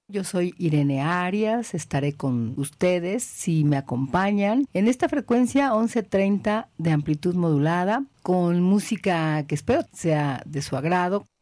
Yo soy Irene Arias, estaré con ustedes si me acompañan en esta frecuencia 11:30 de amplitud modulada con música que espero sea de su agrado.